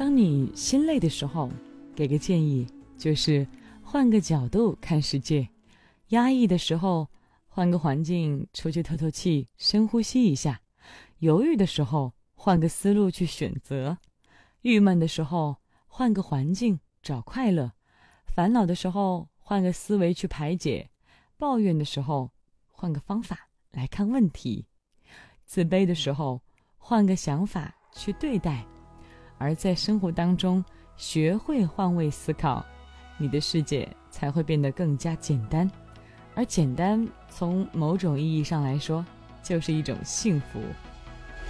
当你心累的时候，给个建议，就是换个角度看世界；压抑的时候，换个环境出去透透气，深呼吸一下；犹豫的时候，换个思路去选择；郁闷的时候，换个环境找快乐；烦恼的时候，换个思维去排解；抱怨的时候，换个方法来看问题；自卑的时候，换个想法去对待。而在生活当中学会换位思考，你的世界才会变得更加简单。而简单从某种意义上来说，就是一种幸福。